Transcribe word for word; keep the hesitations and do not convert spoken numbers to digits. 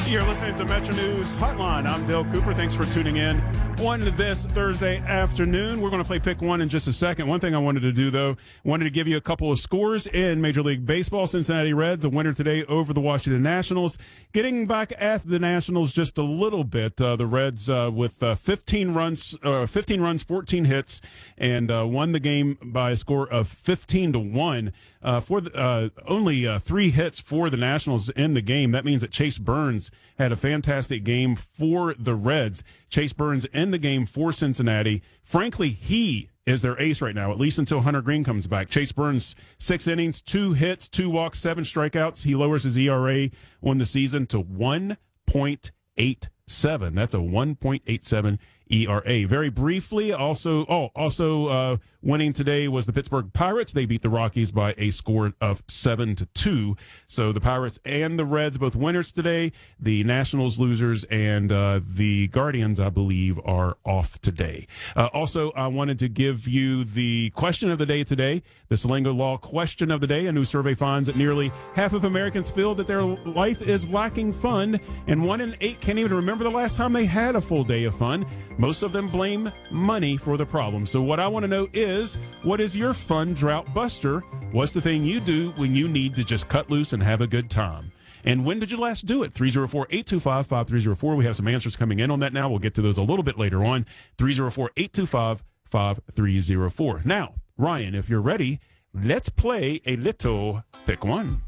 You're listening to Metro News Hotline. I'm Dale Cooper. Thanks for tuning in on this Thursday afternoon. We're going to play Pick One in just a second. One thing I wanted to do, though, wanted to give you a couple of scores in Major League Baseball. Cincinnati Reds, a winner today over the Washington Nationals. Getting back at the Nationals just a little bit. Uh, the Reds uh, with uh, fifteen runs, uh, fifteen runs, fourteen hits, and uh, won the game by a score of fifteen to one. Uh, for the, uh, only uh, three hits for the Nationals in the game. That means that Chase Burns had a fantastic game for the Reds. Chase Burns in the game for Cincinnati. Frankly, he is their ace right now, at least until Hunter Green comes back. Chase Burns, six innings, two hits, two walks, seven strikeouts. He lowers his E R A on the season to one point eight seven. That's a one point eight seven E R A. Very briefly, also, oh, also uh, winning today was the Pittsburgh Pirates. They beat the Rockies by a score of seven to two. So the Pirates and the Reds both winners today. The Nationals losers, and uh, the Guardians, I believe, are off today. Uh, also, I wanted to give you the question of the day today, the Salango Law question of the day. A new survey finds that nearly half of Americans feel that their life is lacking fun, and one in eight can't even remember the last time they had a full day of fun. Most of them blame money for the problem. So what I want to know is, what is your fun drought buster? What's the thing you do when you need to just cut loose and have a good time? And when did you last do it? three oh four, eight two five, five three oh four. We have some answers coming in on that now. We'll get to those a little bit later on. three oh four, eight two five, five three oh four. Now, Ryan, if you're ready, let's play a little Pick One.